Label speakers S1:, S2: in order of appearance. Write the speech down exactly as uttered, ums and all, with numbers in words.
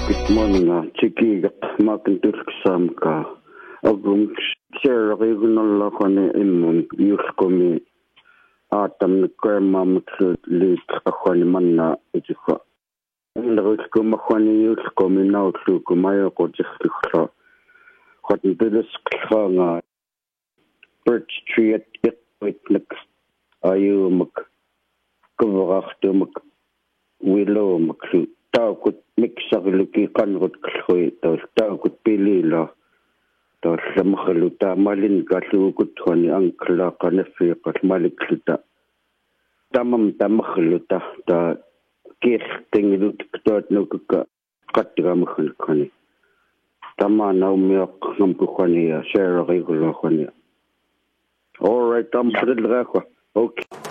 S1: Good morning, Chiki. Martin Turksamka. Agum share regional lakone imum yuskomi atam kerma mutsu lit akhwani manna ijikwa. Ndruk makhwani yuskomi now to kumayo ko jikhla. Khotin this khanga birch tree at it with next ayu mak kuvrachtu mak willow maklu. Tao kut mixagiluki kanrut kloi tao tao kut pilila tao samakhaluta malin katlu kut honi angkla kanefi kat malikluta tamam tamakhaluta ta kih tingilut ktot nuka katga makhan khani tama now milk nampu khani share regular khani. All right, I'm put it okay.